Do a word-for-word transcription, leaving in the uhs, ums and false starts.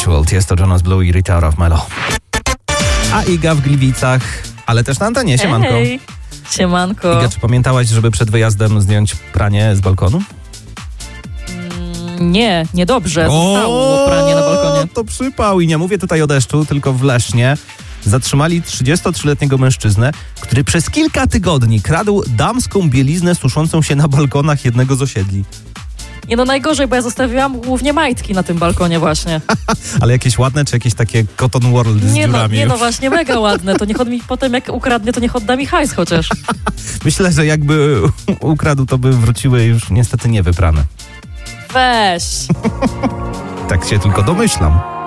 World. Jest to Jonas Blue i Rita Ora w Melo. A Iga w Gliwicach, ale też na antenie. Siemanko. Hej, siemanko. Iga, czy pamiętałaś, żeby przed wyjazdem zdjąć pranie z balkonu? Mm, nie, niedobrze. Zostało pranie na balkonie. To przypał. I nie mówię tutaj o deszczu, tylko w Lesznie. Zatrzymali trzydziestotrzyletniego mężczyznę, który przez kilka tygodni kradł damską bieliznę suszącą się na balkonach jednego z osiedli. Nie no, najgorzej, bo ja zostawiłam głównie majtki na tym balkonie właśnie. Ale jakieś ładne, czy jakieś takie Cotton World z nie dziurami? No, nie no, właśnie mega ładne. To niech on mi potem, jak ukradnie, to niech odda mi hajs chociaż. Myślę, że jakby ukradł, to by wróciły już niestety niewyprane. Weź. Tak się tylko domyślam.